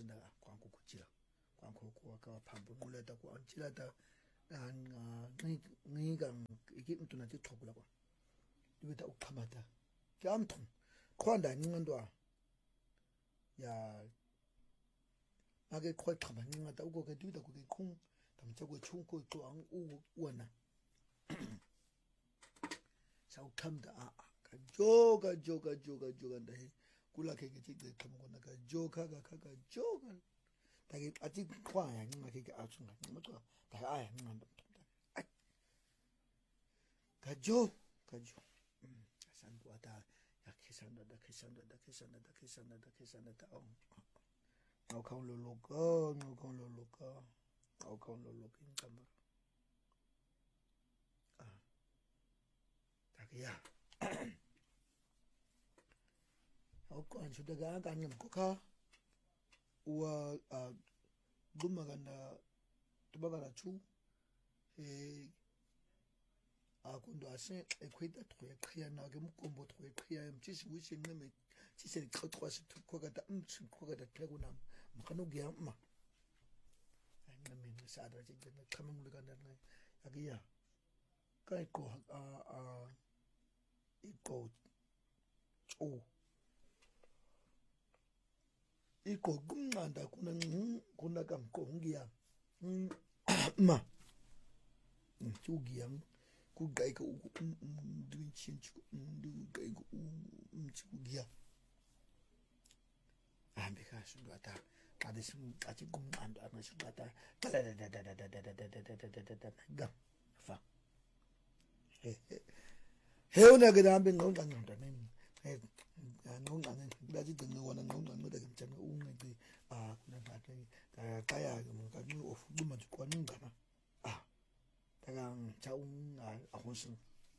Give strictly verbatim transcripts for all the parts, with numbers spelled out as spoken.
sinda kwangu kujila kwangu kwa ka phambu nguleta kwa njilata nga ngiga iki mtuna tithokula kwa ibeta ukhamata kyamthu khonda nqindwa ya ake khoqhaba nqata uko ke duda ku ke khung tamtse ko chunko to ang u wana sa ukhamda a ka joka joka joka joka ndahi kula ke ke tike khamkona ka joka ka ka joka take athi khwaya nqake ke athunga nqaqa ta aya nqanda ka jo ka jo sandu ata ya kisanda da kisanda da kisanda da kisanda da kisanda ta on au kaun lo loka au kaun lo loka au kaun lo loka in kambar ah tak ya au kaun sudah ga kan ngam ko ka wa gumma ganda tubagara chu e akundo ase ekwita tkhwe khya na ke mukombo tkhwe khya mtisi wishi ngeme tisi khotwa sikhokata mtsi khokata tlekunam mkhano gya ma ngame ngisada jingena chama ngulukanda na yakiya kai ko a a iko chu iko kumnqanda kuna kuna kamko ngiya ma mtugiyam kugaika umdwichinchu umdugaika umchugia ambe kaso ngata xade sim xati kumnqanda amashingata ga fa heuna gedambe ngqonqanda nemi ngqonqanda ngathi ngqona ngqonqanda ngomjana unqeqi ah kuna ngathi kaya ke mkathi ofuma nje kwaningana ah tagang chaung ahonsin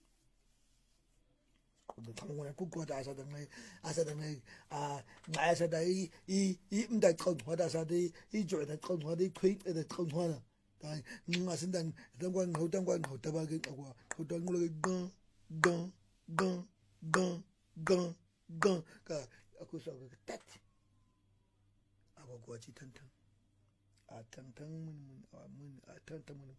kude thangona kukwata asada ngai asada ngai ah ngai asada i i i mda qonqwa asada i joina qonqwa i khwit e qonqwa ta ngasindan tangwa ngotangwa ngotaba ke kwa khotangwa ke gan gan gan gan gan gan ka akusa ke tat ako kwa chi tantan a tantan mun mun mun a tantan mun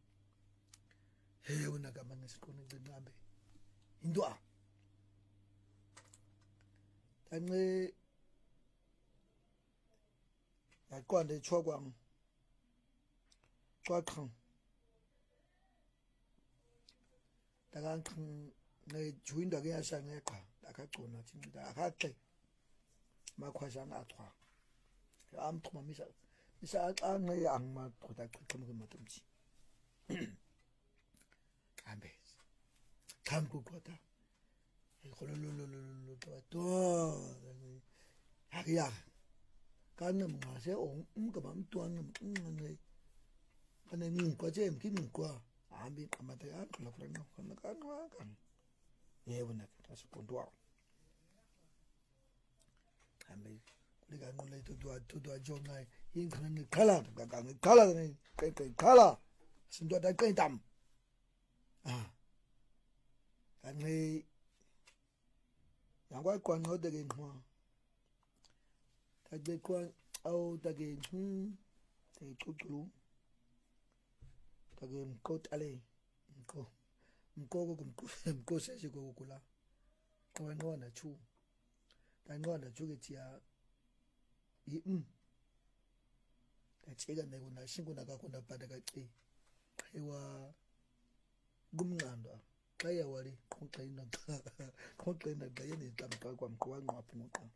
heyo na kama ngisikone nginabe indwa tange 来管的错光抓坑大家坑那主人的给他上那块大家做那今大家对嘛快上阿拖am拖嘛misa misa ang na ang ma product kamu kamu tumci ambe kam ku kota ko lo lo lo lo to to hakia kan ma se ong um ka bam tuan um ngai kan ni ko je em kin ko ambi amata ya ko lo no kan kan kan ye wona ta su ko do ambe 내가 놀래 도도 도도 정말 인간은 칼라 가강 칼라네 깨깨 칼라 신도 다 깨담 아 아니 양과 관 어디게 뭐 다게 관 아우 다게 음 대 꾸꾸루 다게 코 알레 코 코 코 코 세시 코 콜라 거 노나 추 다 노나 주겠지야 이 음. 제가 내고 나 신고 나가고 나 바다가 이 해와 굼난다 가야 와리 콩타이나 콩타이나 가야니 담가 관고 왕 아프니까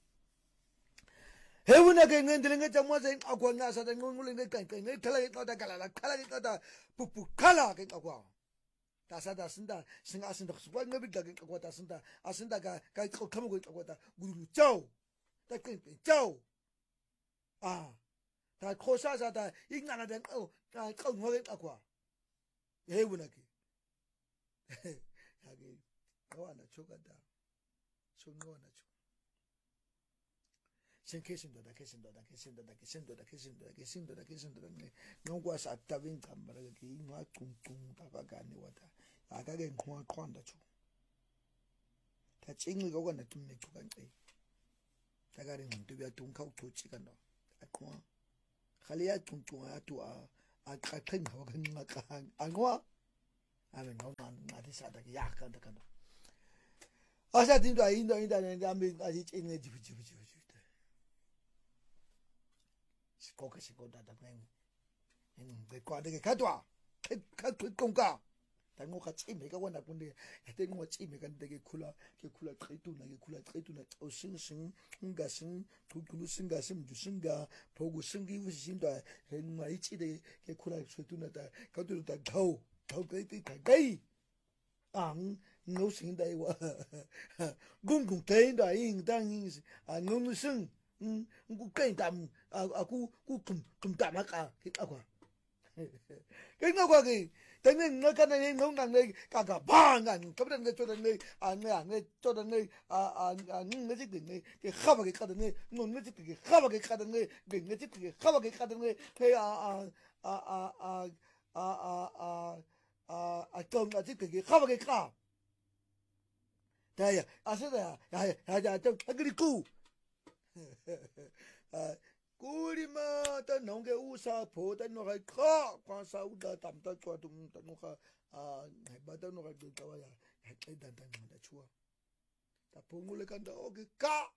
해운하게 ng은들은 게 정말서 아고 나서다 ngul는 게 깐깐 내 탈라게 거다 갈라 탈라게 거다 푹푹 갈라게 거고 다사다 쓴다 생각 쓴다 수반 너비다게 거고 다 쓴다 아 쓴다가 가 커먹고 거고 다 우르르 쩌 다 끈 쩌 아, 다 코사사다 인간한테 어, 아, 깡하게 갖고 해보나기. 여기 너와나 초가다. 손거나 초. 신케신도다 케신도다 케신도다 케신도다 케신도다 케신도다 케신도다 네. 농과 사타빈 감바라기 인와 퉁퉁 다가가니 와다. 아가게 공화 콘다 초. 다 찡을 거고 나 좀 내초가 돼. 다가리 문두비야 둥카고 도치가 너. 아쿠아 칼리아 퉁퉁아 투아 아카큰 하고는 마카 안과 아멘 너만 나디 사다기 약간다 간다 아사딘도 인도 인다네 암비 아지 찡네 지부지부지부 시코가 시코다다 맹 응 과대게 가도와 그 공가 당고 같이 메가 원다 근데 해대고 같이 메가 되게 쿨라 게 쿨라 트이투나 게 쿨라 트이투나 오싱싱 흥가싱 두두루 싱가심 주싱가 보고 승기우 신다 hen 많이 찌데 게 쿨라 트이투나다 가도다 더 더게이 가이 앙 노싱다 이와 공공 대인다 인당 아 노무승 응 구까이담 아구 구금 금담아까 아과 그거가 당연히 너가 내 농당내 가가 방안 그러는 게 저런데 안내 안내 저런데 아아아 너지 그네 그 하바게 가더니 너지 그게 하바게 가더니 너지 그게 하바게 가더니 해아아아아아아아아아 좀나지 그게 하바게 가 다야 아세다 야야야 좀 그리고 아 Kulima ta nongke usa po ta no kai kha kwa sa uda tam ta chwa tum ta no kha a ba ta no ka de ta ya ha kai dan dan da chua ta pongule kan da o ke ka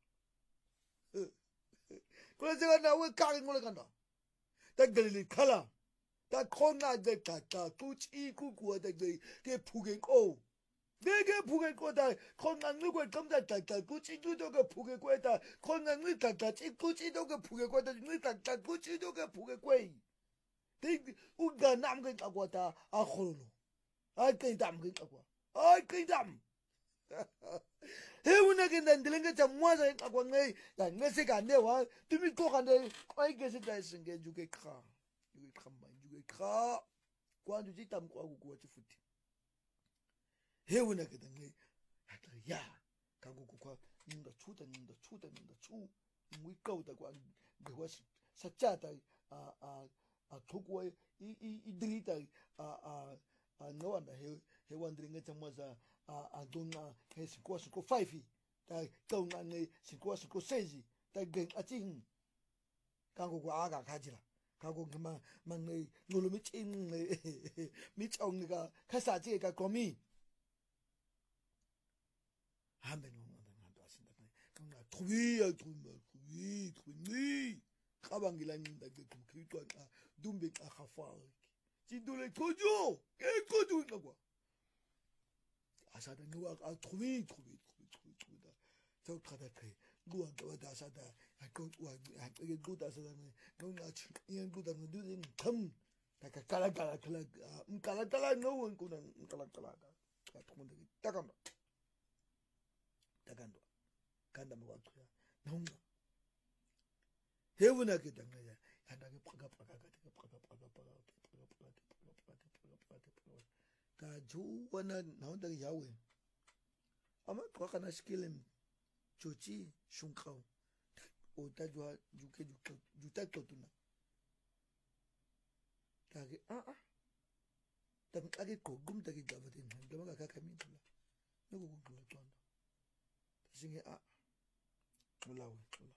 ko se ga na we ka ngole kan da ta geli khala ta khona de ta ta ku chi ku ku da de ke phugen ko 내게 부게 거다 건강 누구 검다다다 구치도가 부게 거다 건강 누다다 구치도가 부게 거다 누다다 구치도가 부게 거이 대 우가 남게 갖고다 아 홀로 아게 담게 갖고 아게 담 해운하게 난들은 게 정말서 갖고 내 내세가 안 내와 তুমি 또 간데 아이 게서 다신 게 주게 카 주게 칸만 주게 카 관주지 담고 하고 고치 푸티 해운하게 된 게, 야, 가고국화, 인다 추다, 인다 추다, 인다 추, 무이까우다고 안, 내가 사짜다, 아, 아, 아, 도구에 이, 이, 이들이다, 아, 아, 아, 너한다 해, 해원들인 게 정말서, 아, 아, 돈나 해 신고 신고 파이피, 다 돈나 내 신고 신고 세지, 다그 아징, 가고국 아가 가지라. 가고 그만 만내 놀미 찐 미청니가 카사지가 고미 하면 오는 한도 하신다. 그러나 도위야 도마 도위 도위 cabangela ncinda ke kumkhicwa dumbe xa khafali tindule qojo ke qojo ngakwa asada ngiwa aqhubi qhubi qhubi qhubi qhubi sawuqhatha qhe kuwa ngaba asada aqoqwa aqeke quta asada ngongathi iyenquta ngiduze ngiqham takaqala qala qala umqala qala no nkuna umqala qala qathunda takamba takando kanda mkwaqhya nonga hevuna ke dangaya yanda ke phaka phaka ka ke phaka phaka phaka phaka phaka phaka phaka ka ju wana naunda yawe ama qhaka na skilem chochi shunqaw o ta jwa juke juke juta totuna ta ke a a ta ka ke qogum ta ke gaba tin nda maka ka kamithula noku kugqula xonda singe a mulawe xula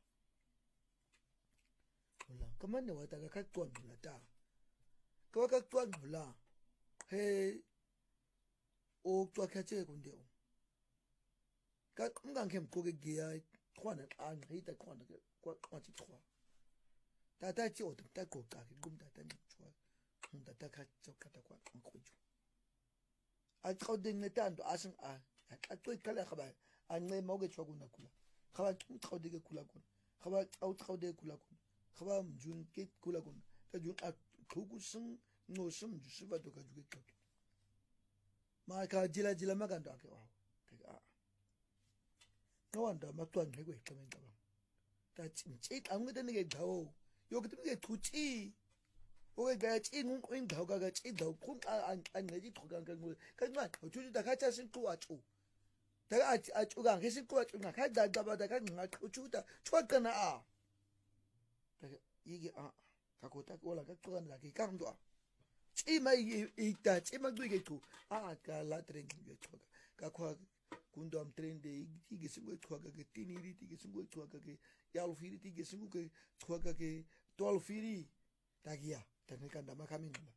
xula kamane wata ka qondula ta ka ka qondula he o xwakhathe kunde o ka ngangke mqoke giya khona xa ngita khona ke kwathi khwa tata tshi o ta qoqa ke qumta ta ngchwa ngta ta kha tsokata kwa nkhoju a xode ngetando asin a aqwe qala khaba ancema uke tshwa kuna khula khaba xode ke khula kuna khaba awu xode khula kuna khaba mjun ke khula kuna ta jun a thuku sing no sim ju siba to ka ju ke xode ma ka jila jila makando ake wa ke a Nawanda matwan ngekwe xamenta ba ta tsi xa ngete nike gawo yokuthi nike chuchi oke ga tsi ngu inggawo ka ga tsi dawo khung a ngezi thoka ka ngwe ka nqa uthi ta khacha sinqu acu ta athi acu ka ngesinqu acu nga kha da ba da ka nga uchuta chwaqana a ta yiki a ka kota kola ka xukana la ke ka ndo a tsi mai ita tsi ma ngwe ke chu a ka la tren ngwe thoka ka khwa kundo am trende tige singo chwaka ke tiniri tige singo chwaka ke yalufiri tige singo ke chwaka ke tolfiri tagia tanekanda makamindula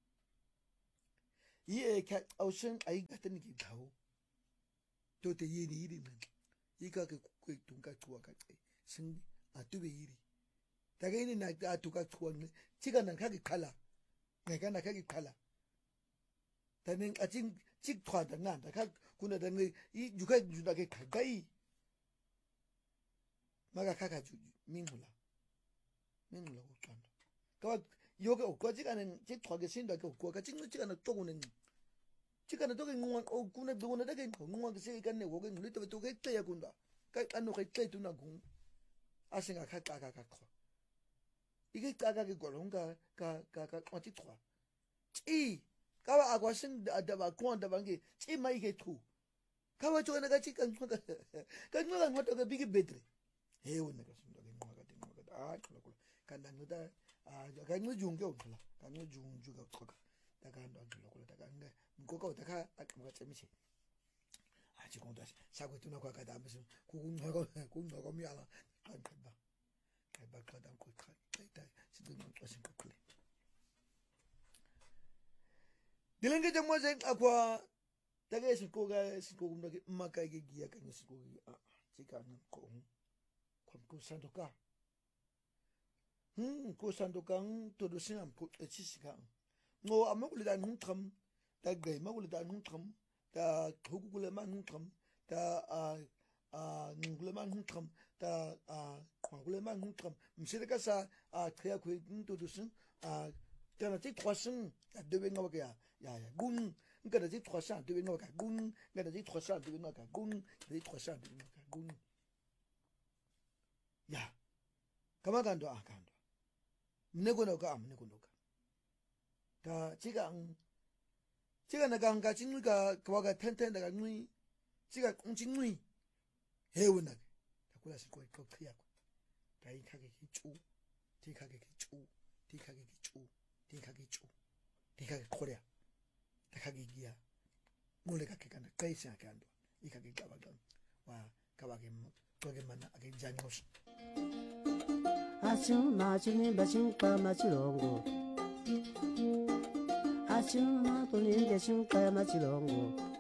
ye ka ocean ai gatani ke dawo to te yiri yiri men ika ke ku tunka chwaka ke sing atube yiri tagaini na atuka chwanga chika na kage khala ngekana kage khala tanen ating chik thwada nganda ka kuna dangi i juka juda ke khagai maga khaka ju mingula mingula ko tsanda ka yoga ko chikana chik thwage sinda ko ko ka chingnu chikana togunen chikana toge ngwa o kuna dogona dage ngwa ke se kanne wo ke ngulito to ke tya kunda ka kanu ke tya tuna gung asinga khaka ka ka kho ige kaga ke golonga ka ka ka kwati thwa chi kawa agwasin da ba kuan da bangi chi mai ke thu kawa chona ka chi kan ka kan no lan hoto ka bigi betre he wona ka sun da ke ngwa ka ngwa ka a kula kula kan dan da a ka ngu jung ke kula ka ngu jung ju ka khoka da ka ndo kula kula da ka nga ko ka da ka a ka tsemi che a chi kon da sa ko tuna kwa ka da musu ku ku ngwa ko ku ngwa ko mi ala kan ka ba ka ba ka da ko ka dai dai si do no sin ko kule Dilenge jamwa zeng akwa taga siko ga siko kumda ke maka ke giya ka ni siko a chika nan ko kom ko sandoka hm ko sandoka to do sin am ko chi sika ngo amakule dan hun tham ta gai makule dan hun tham ta thugule man hun tham ta a a ngule man hun tham ta a khwangule man hun tham msire ka sa a khya khwe to do sin a tana ti croissant a de benga ka ya ya gun ngada ti croissant de benga ka gun ngada ti croissant de benga ka gun de croissant de benga ka gun ya kama kando a kando mnego no ka mnego no ka ta chiga ang chiga na ka nga chinga ka ka tenten da ngui chiga ngui heuna ta kula si ko ko kriya ko ta yi kage ki chu ti kage ki chu ti kage ki chu Dikagi chu, dikagi korea, dikagi gia, mule kaki kana kaisi akando, ikagi kabagan, wa kabagi toge mana agi jangos. Asim majini bajing pa majilongo, asim majini bajing pa majilongo.